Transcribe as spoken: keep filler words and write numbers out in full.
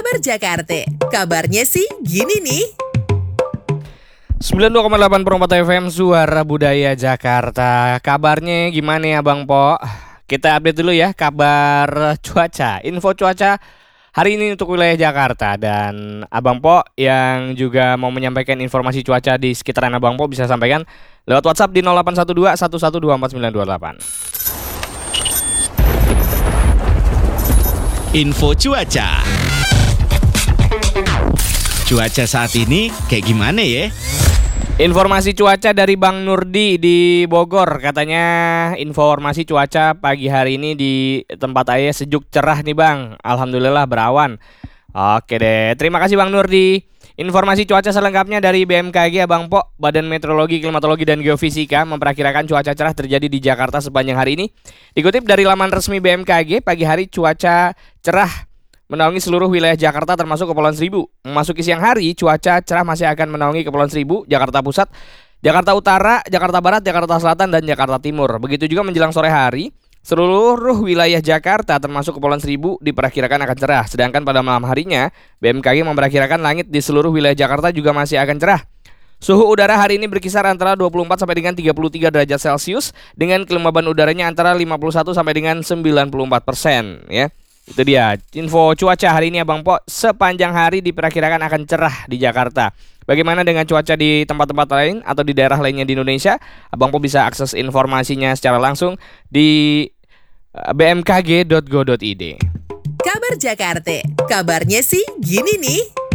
Kabar Jakarta, kabarnya sih gini nih. sembilan puluh dua koma delapan Perompak F M Suara Budaya Jakarta. Kabarnya gimana ya Bang Po? Kita update dulu ya kabar cuaca. Info cuaca hari ini untuk wilayah Jakarta. Dan Abang Po yang juga mau menyampaikan informasi cuaca di sekitaran Abang Po bisa sampaikan lewat WhatsApp di nol delapan satu dua satu satu dua empat sembilan dua delapan. Info cuaca. Cuaca saat ini kayak gimana ya? Informasi cuaca dari Bang Nurdi di Bogor. Katanya informasi cuaca pagi hari ini di tempat saya sejuk cerah nih Bang. Alhamdulillah berawan. Oke deh, terima kasih Bang Nurdi. Informasi cuaca selengkapnya dari B M K G Abang Po, Badan Meteorologi, Klimatologi, dan Geofisika memperkirakan cuaca cerah terjadi di Jakarta sepanjang hari ini. Dikutip dari laman resmi B M K G, pagi hari cuaca cerah menaungi seluruh wilayah Jakarta termasuk Kepulauan Seribu. Memasuki siang hari, cuaca cerah masih akan menaungi Kepulauan Seribu, Jakarta Pusat, Jakarta Utara, Jakarta Barat, Jakarta Selatan, dan Jakarta Timur. Begitu juga menjelang sore hari, seluruh wilayah Jakarta termasuk Kepulauan Seribu diperkirakan akan cerah. Sedangkan pada malam harinya, B M K G memperkirakan langit di seluruh wilayah Jakarta juga masih akan cerah. Suhu udara hari ini berkisar antara dua puluh empat sampai dengan tiga puluh tiga derajat Celcius dengan kelembaban udaranya antara lima puluh satu sampai dengan sembilan puluh empat persen ya. Itu dia info cuaca hari ini Abang Po. Sepanjang hari diperkirakan akan cerah di Jakarta. Bagaimana dengan cuaca di tempat-tempat lain atau di daerah lainnya di Indonesia? Abang Po bisa akses informasinya secara langsung di b m k g dot go dot i d. Kabar Jakarta, kabarnya sih gini nih.